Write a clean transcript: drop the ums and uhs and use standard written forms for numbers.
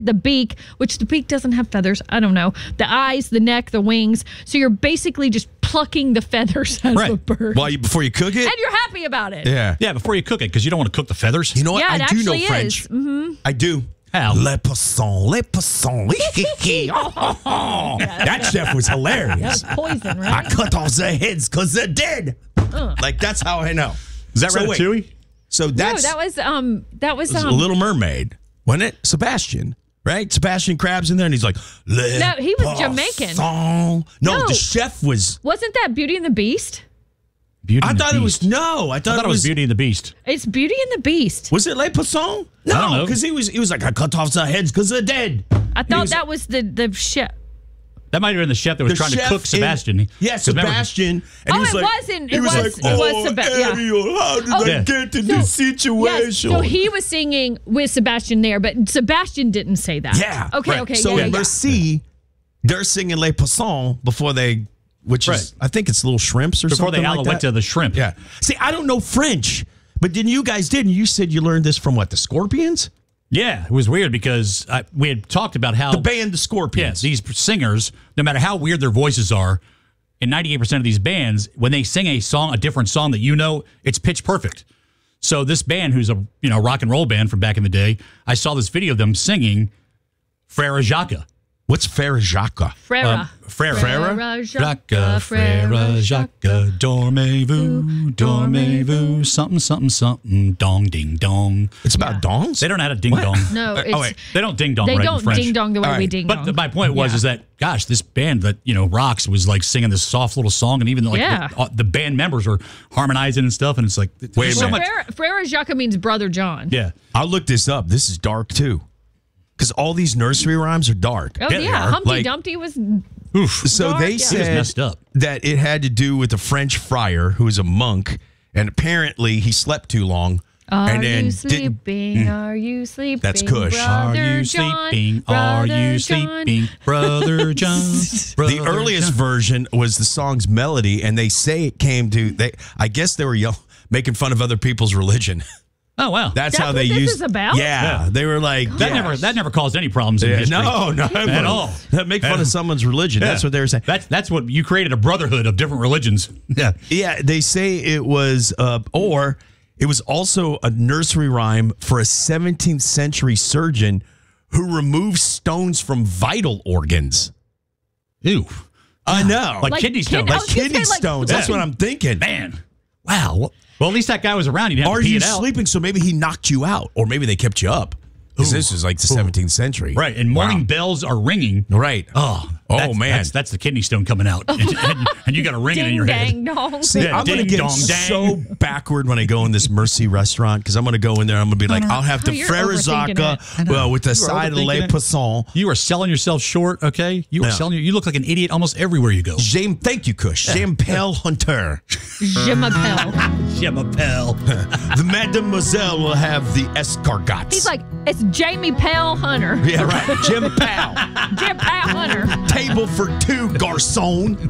the beak, which the beak doesn't have feathers. I don't know. The eyes, the neck, the wings. So you're basically just plucking the feathers out of a bird. Before you cook it? And you're happy about it. Yeah. Yeah, before you cook it, because you don't want to cook the feathers. You know what? Yeah, it I do know actually French. is. Mm-hmm. I do. How? Le poisson, le poisson. That chef was hilarious. That's poison, I right? cut off their heads because they're dead. Like, that's how I know. Is that Ratatouille? So that's that was Little Mermaid, wasn't it? Sebastian, right? Sebastian Crab's in there, and he's like, No, he was Jamaican. No, the chef was. Wasn't that Beauty and the Beast? Beauty I and the thought it was Beast. I I thought it was Beauty and the Beast. It's Beauty and the Beast. Was it Le Poisson? I don't No, know. because he was like, I cut off their heads because they're dead. I thought that was the chef. That might have been the chef that was trying to cook Sebastian. Sebastian. And Oh, he was it like, wasn't. He It was was- like, it was Sebastian. Ariel, how did I Yeah. get in this situation? Yes, so he was singing with Sebastian there, but Sebastian didn't say that. Yeah. Okay, right. okay. So yeah, in yeah. Merci, they're singing Le Poisson before they, which is, I think it's little shrimps or Before something they like went that. to the shrimp. Yeah. See, I don't know French, but then you guys did, and you said you learned this from what, the Scorpions? Yeah, it was weird because we had talked about how The band, the Scorpions. Yeah, these singers, no matter how weird their voices are, in 98% of these bands, when they sing a different song that you know, it's pitch perfect. So this band, who's a rock and roll band from back in the day, I saw this video of them singing Frère Jacques. What's Frère Jacques? Frère. Frère Jacques. Frère Jacques, dormez-vous, something, dong, ding, dong. It's about dongs? They don't know how to ding dong. No, it's, They don't ding dong they right in don't French. ding dong the way All we right. ding dong. But my point was is that, gosh, this band that, rocks was like singing this soft little song, and even like the band members were harmonizing and stuff, and it's like, Wait a so minute. much. Frère Jacques means Brother John. Yeah. I'll look this up. This is dark, too. Because all these nursery rhymes are dark. Oh, Yeah, they yeah. are. Humpty Like- Dumpty was. Oof. So Dark, they yeah. He was said messed up. that it had to do with a French friar who was a monk, and apparently he slept too long. Are and then you didn't- sleeping? Are you sleeping? That's Kush. Are Brother you John, sleeping? Are Brother you John? sleeping, Brother John? The Brother earliest John. version was the song's melody, and they say it came to I guess they were making fun of other people's religion. Oh wow, That's how what they this used. is about? Yeah, they were like that never caused any problems in Yeah, history. no, at all. Make fun of someone's religion. That's Yeah. what they were saying. That's what you created, a brotherhood of different religions. Yeah. Yeah, they say it was, or it was also a nursery rhyme for a 17th century surgeon who removed stones from vital organs. Ew. I know. Like kidney stones. I Like was gonna kidney say, like, stones. That's what I'm thinking. Man. Wow. Well, at least that guy was around. He didn't have Are to pee you it out. sleeping? So maybe he knocked you out, or maybe they kept you up. Because this is like the 17th century. Right. And morning Wow. bells are ringing. Right. Oh, man. That's the kidney stone coming out. and you got a ring in Ding your head. dang dong. See, Yeah, I'm going to ding get dong so dang. backward when I go in this Merci restaurant because I'm going to go in there. I'm going to be like, I'll have the You're Frère overthinking Jacques with the side of overthinking Le it. Poisson. You are selling yourself short, okay? You are Yeah. selling. You look like an idiot almost everywhere you go. Thank you, Kush. Jean-Paul Hunter. Je m'appelle. Chemapel. The Mademoiselle will have the escargots. He's like, it's Jamie Pell Hunter. yeah, right. Jim Powell. Jim Pell Hunter. Table for two, garçon.